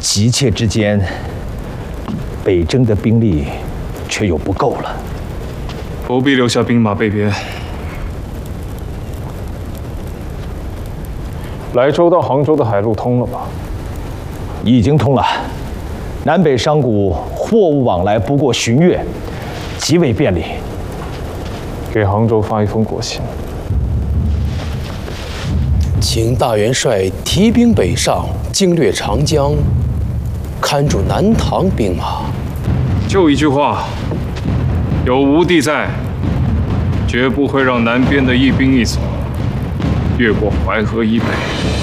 急切之间，北征的兵力却又不够了。 不必留下兵马备边。 莱州到杭州的海路通了吧？ 已经通了，南北商贾货物往来不过旬月，极为便利。 给杭州发一封国信， 请大元帅提兵北上，经略长江，看住南唐兵马。 就一句话，有吴地在，绝不会让南边的一兵一卒越过淮河以北。